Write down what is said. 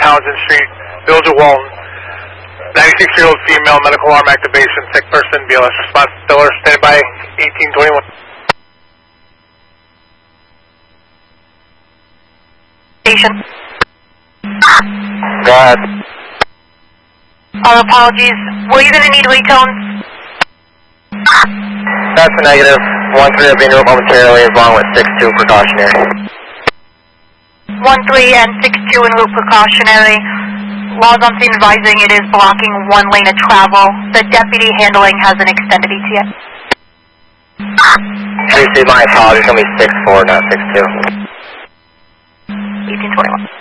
Townsend Street, Village of Walton. 96-year-old female, medical alarm activation, sick person, BLS response, Stiller, stand by, 1821. Station. Go ahead. All apologies. Were you going to need retones? That's a negative. 1-3 will be in route momentarily along with 6-2 precautionary. 1-3 and 6-2 en route precautionary. Laws on scene advising it is blocking one lane of travel. The deputy handling has an extended ETA. Receive my apologies. It's going to be 6-4, not 6-2. 1821.